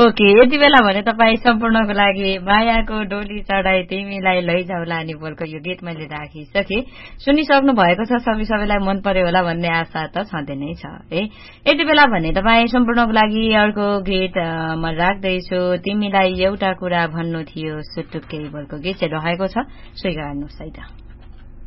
okay यति बेला भने तपाईँ सम्पूर्णको लागि मायाको डोली चढाई तिमीलाई लैजाउला अनि बोलको यो गीत मैले राखिसके सुनिसक्नु भएको छ सबैलाई मन पर्यो होला भन्ने आशा त छँदै नै छ है यति बेला भने तपाईँ सम्पूर्णको लागि अर्को गीत म राख्दैछु तिमीलाई एउटा कुरा भन्नु थियो सुटुक्कै बोलको गीत चाहिँ रहेको छ स्वीकार गर्नुहोस् है त